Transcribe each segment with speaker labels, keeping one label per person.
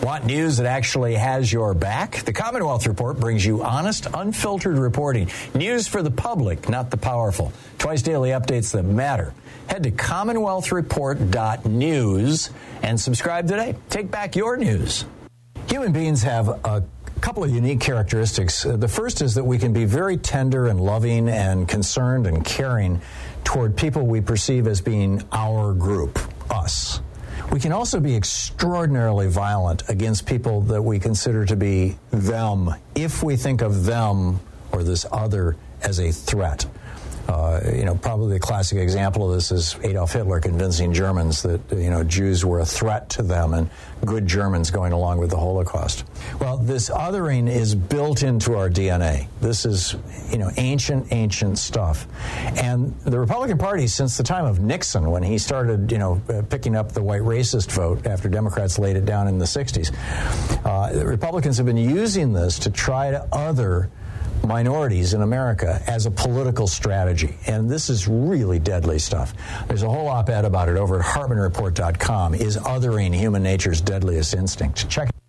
Speaker 1: Want news that actually has your back? The Commonwealth Report brings you honest, unfiltered reporting. News for the public, not the powerful. Twice daily updates that matter. Head to commonwealthreport.news and subscribe today. Take back your news. Human beings have a couple of unique characteristics. The first is that we can be very tender and loving and concerned and caring toward people we perceive as being our group, us. We can also be extraordinarily violent against people that we consider to be them, if we think of them or this other as a threat. Probably the classic example of this is Adolf Hitler convincing Germans that, Jews were a threat to them and good Germans going along with the Holocaust. Well, this othering is built into our DNA. This is, ancient stuff. And the Republican Party, since the time of Nixon, when he started, picking up the white racist vote after Democrats laid it down in the 60s, the Republicans have been using this to try to other minorities in America as a political strategy. And this is really deadly stuff. There's a whole op-ed about it over at HartmanReport.com. Is othering human nature's deadliest instinct? Check it.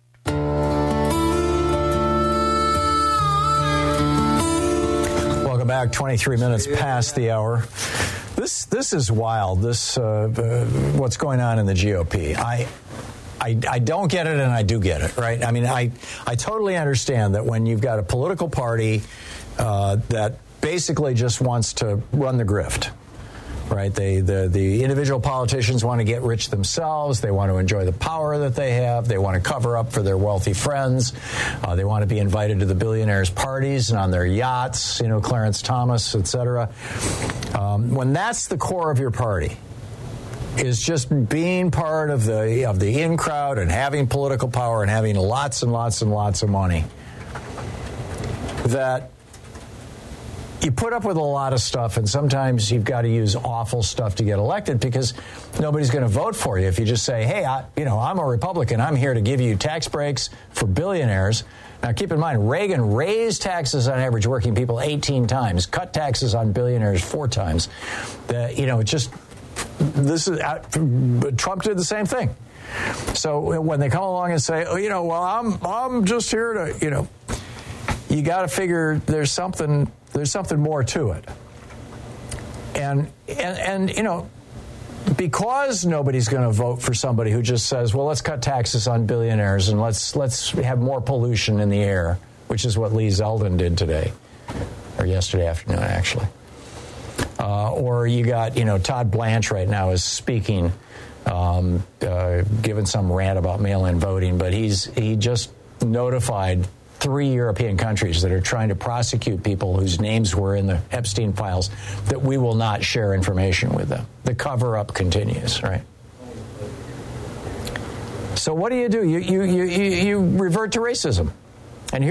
Speaker 1: Welcome back. 23 minutes past the hour. This is wild. What's going on in the GOP. I don't get it, and I do get it, right? I mean, I totally understand that when you've got a political party that basically just wants to run the grift, right? The individual politicians want to get rich themselves. They want to enjoy the power that they have. They want to cover up for their wealthy friends. They want to be invited to the billionaires' parties and on their yachts, Clarence Thomas, et cetera. When that's the core of your party, is just being part of the in crowd and having political power and having lots and lots and lots of money, that you put up with a lot of stuff, and sometimes you've got to use awful stuff to get elected because nobody's going to vote for you if you just say, hey, I'm a Republican. I'm here to give you tax breaks for billionaires. Now, keep in mind, Reagan raised taxes on average working people 18 times, cut taxes on billionaires 4 times. Trump did the same thing. So when they come along and say, I'm just here to, you got to figure there's something more to it. And because nobody's going to vote for somebody who just says, well, let's cut taxes on billionaires and let's have more pollution in the air, which is what Lee Zeldin did today, or yesterday afternoon, actually. Or you got, Todd Blanche right now is speaking, giving some rant about mail-in voting, but he just notified 3 European countries that are trying to prosecute people whose names were in the Epstein files that we will not share information with them. The cover-up continues, right? So what do? You revert to racism.